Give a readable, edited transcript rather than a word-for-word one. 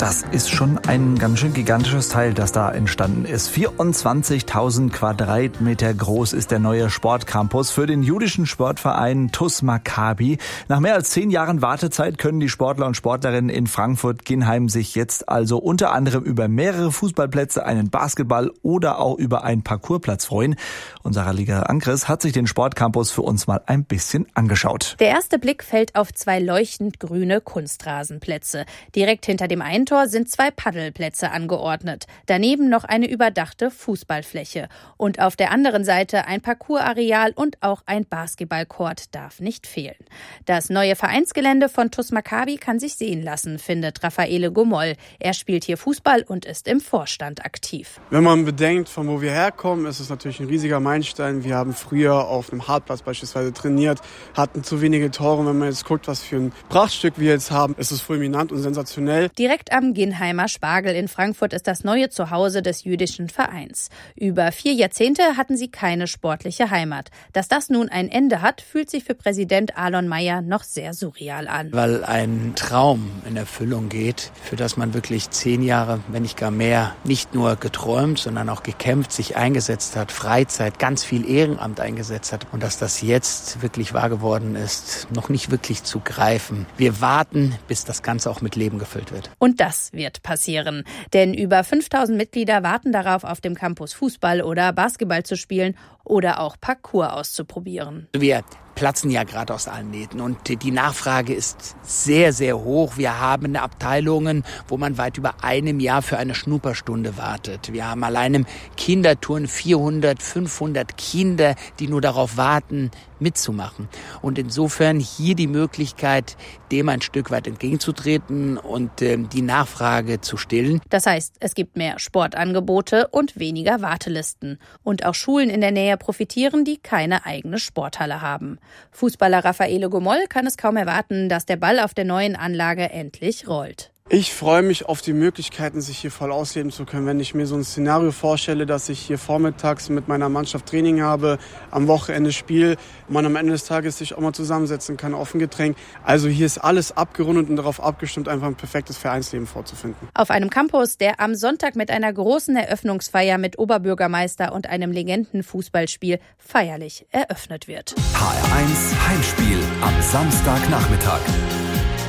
Das ist schon ein ganz schön gigantisches Teil, das da entstanden ist. 24.000 Quadratmeter groß ist der neue Sportcampus für den jüdischen Sportverein TuS Maccabi. Nach mehr als 10 Jahren Wartezeit können die Sportler und Sportlerinnen in Frankfurt-Ginnheim sich jetzt also unter anderem über mehrere Fußballplätze, einen Basketball oder auch über einen Parkourplatz freuen. Und Sarah Liger-Ankres hat sich den Sportcampus für uns mal ein bisschen angeschaut. Der erste Blick fällt auf 2 leuchtend grüne Kunstrasenplätze. Direkt hinter dem einen sind 2 Paddelplätze angeordnet. Daneben noch eine überdachte Fußballfläche. Und auf der anderen Seite ein Parcoursareal und auch ein Basketballcourt darf nicht fehlen. Das neue Vereinsgelände von TuS Maccabi kann sich sehen lassen, findet Raffaele Gomoll. Er spielt hier Fußball und ist im Vorstand aktiv. Wenn man bedenkt, von wo wir herkommen, ist es natürlich ein riesiger Meilenstein. Wir haben früher auf einem Hartplatz beispielsweise trainiert, hatten zu wenige Tore. Wenn man jetzt guckt, was für ein Prachtstück wir jetzt haben, ist es fulminant und sensationell. Direkt am Ginnheimer Spargel in Frankfurt ist das neue Zuhause des jüdischen Vereins. Über 4 Jahrzehnte hatten sie keine sportliche Heimat. Dass das nun ein Ende hat, fühlt sich für Präsident Alon Meyer noch sehr surreal an. Weil ein Traum in Erfüllung geht, für das man wirklich 10 Jahre, wenn nicht gar mehr, nicht nur geträumt, sondern auch gekämpft, sich eingesetzt hat, Freizeit, ganz viel Ehrenamt eingesetzt hat. Und dass das jetzt wirklich wahr geworden ist, noch nicht wirklich zu greifen. Wir warten, bis das Ganze auch mit Leben gefüllt wird. Und das wird passieren. Denn über 5.000 Mitglieder warten darauf, auf dem Campus Fußball oder Basketball zu spielen oder auch Parkour auszuprobieren. Wir platzen ja gerade aus allen Nähten und die Nachfrage ist sehr, sehr hoch. Wir haben Abteilungen, wo man weit über einem Jahr für eine Schnupperstunde wartet. Wir haben allein im Kinderturnen 400, 500 Kinder, die nur darauf warten, mitzumachen. Und insofern hier die Möglichkeit, dem ein Stück weit entgegenzutreten und die Nachfrage zu stillen. Das heißt, es gibt mehr Sportangebote und weniger Wartelisten. Und auch Schulen in der Nähe profitieren, die keine eigene Sporthalle haben. Fußballer Raffaele Gomoll kann es kaum erwarten, dass der Ball auf der neuen Anlage endlich rollt. Ich freue mich auf die Möglichkeiten, sich hier voll ausleben zu können. Wenn ich mir so ein Szenario vorstelle, dass ich hier vormittags mit meiner Mannschaft Training habe, am Wochenende Spiel, man am Ende des Tages sich auch mal zusammensetzen kann auf ein Getränk. Also hier ist alles abgerundet und darauf abgestimmt, einfach ein perfektes Vereinsleben vorzufinden. Auf einem Campus, der am Sonntag mit einer großen Eröffnungsfeier mit Oberbürgermeister und einem Legendenfußballspiel feierlich eröffnet wird. HR1 Heimspiel am Samstagnachmittag.